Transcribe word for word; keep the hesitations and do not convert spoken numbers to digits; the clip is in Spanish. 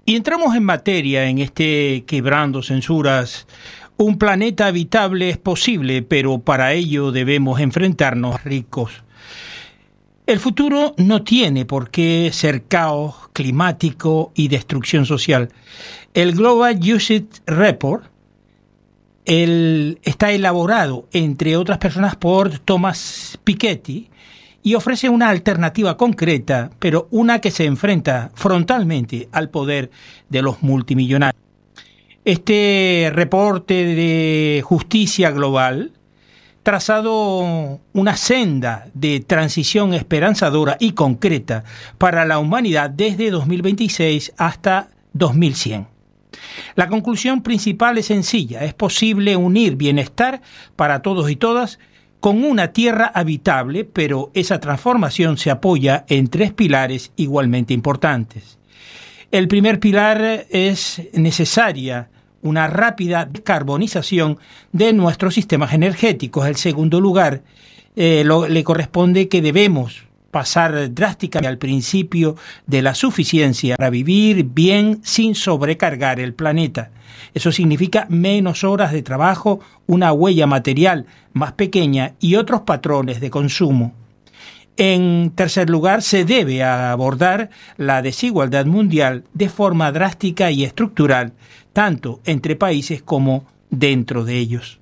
Y entramos en materia en este Quebrando Censuras. Un planeta habitable es posible, pero para ello debemos enfrentarnos ricos. El futuro no tiene por qué ser caos climático y destrucción social. El Global Usage Report el, está elaborado, entre otras personas, por Thomas Piketty y ofrece una alternativa concreta, pero una que se enfrenta frontalmente al poder de los multimillonarios. Este reporte de justicia global, trazado una senda de transición esperanzadora y concreta para la humanidad desde dos mil veintiséis hasta dos mil cien. La conclusión principal es sencilla: es posible unir bienestar para todos y todas con una tierra habitable, pero esa transformación se apoya en tres pilares igualmente importantes. El primer pilar es necesaria una rápida descarbonización de nuestros sistemas energéticos. El segundo lugar, eh, lo, le corresponde que debemos pasar drásticamente al principio de la suficiencia para vivir bien sin sobrecargar el planeta. Eso significa menos horas de trabajo, una huella material más pequeña y otros patrones de consumo. En tercer lugar, se debe abordar la desigualdad mundial de forma drástica y estructural, tanto entre países como dentro de ellos.